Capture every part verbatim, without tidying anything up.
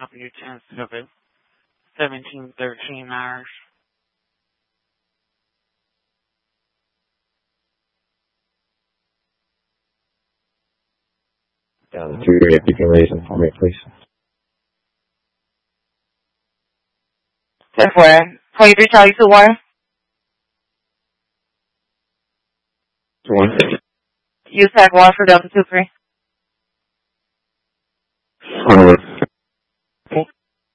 W ten seven seventeen thirteen hours. Down to two, if you can raise them for me, please. ten four, twenty-three Charlie two one. One. Use tag one for Delta two three. Onward. Okay.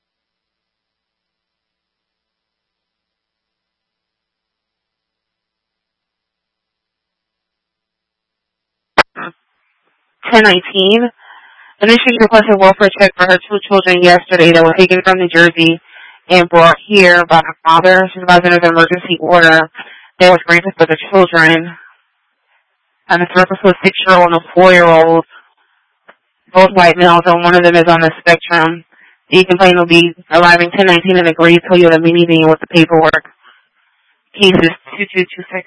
ten nineteen. Initially requested welfare check for her two children yesterday that were taken from New Jersey and brought here by her father. She's about to enter an emergency order that was granted for the children. And it's reference to a six-year-old and a four-year-old, both white males, and one of them is on the spectrum. The complaint will be arriving ten nineteen and agree to tell you the meeting with the paperwork. Case is two two two six.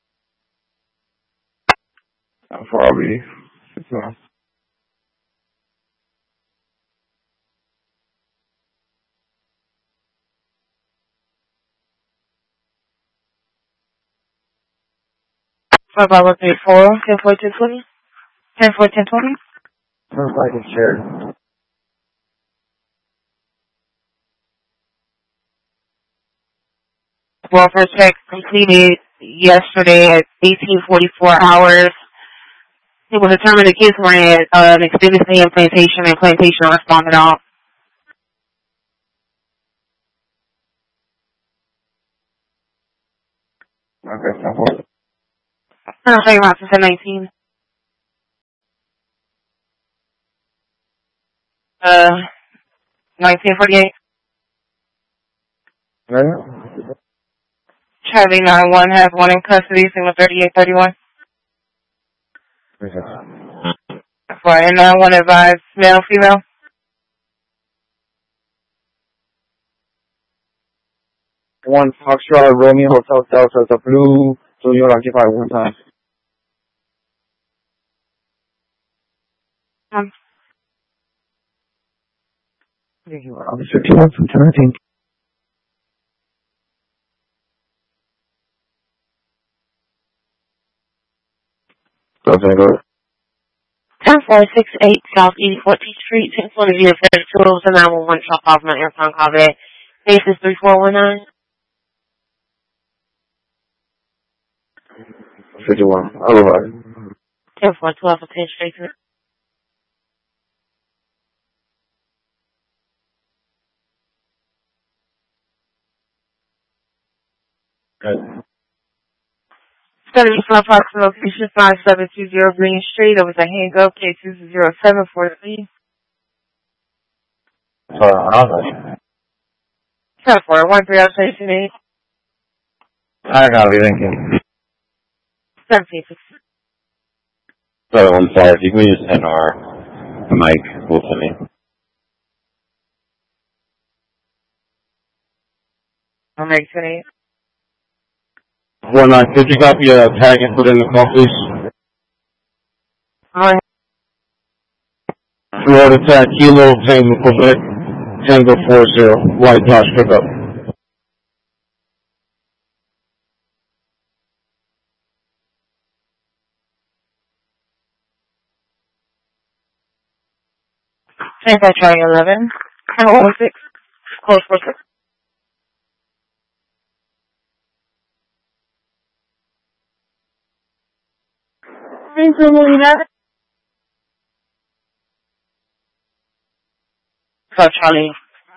How far are we? Six miles. For about pay four, ten four ten twenty. ten four ten twenty. Sounds like a share. Welfare check completed yesterday at eighteen forty-four hours. It was determined the kids were in uh, an extended stay in plantation and plantation responded out. Okay, ten four. I'll show you around ten nineteen. Uh, nineteen forty-eight. Yeah. Charlie nine one has one in custody, signal thirty-eight thirty-one. For and nine one advised, male, female. One Foxtrot Romeo Hotel Delta, the blue, so you'll occupy one time. Um, I'm fifty-one from ten nineteen. Okay, go ahead. ten four six eight South eighty-fourth Street, ten twenty zero thirty-two, oh nine one one, drop off my airphone call back. Base is three four one nine. fifty-one. Otherwise. ten four twelve, ten straight to Good. seventy-five Park location five seven two zero Green Street. It was a hang up, case two zero seven four three. Uh, I'll ten four one three out station eight. I got it, thank you. seventeen six. So, I'm sorry, if you can just send our mic cool to me. I'll make twenty-eight. One nine fifty copy, uh, tag and put in the call, please. Alright. Florida tag, Kilo, Tango, Quebec, Tango four zero, White House pickup. Tango Charlie eleven. Tango one six. Close four six. Thanks, Melina. So Charlie.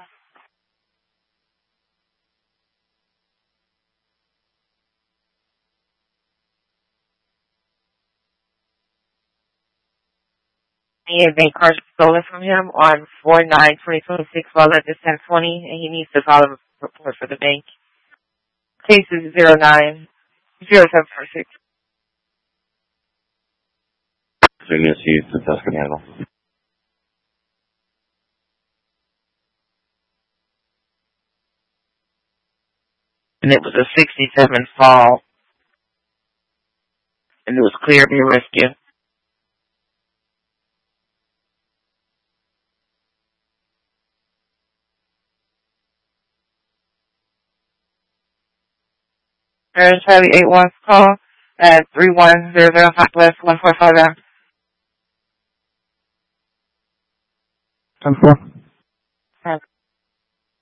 He had bank cards stolen from him on four nine twenty twenty-six while at the ten twenty, and he needs to file a report for the bank. Case is zero nine zero seven four six. So you need to see if the desk can handle. And it was a sixty-seven fall. And it was clear to be rescue. There's Charlie eight one call at three one zero zero Southwest one four five zero. ten four.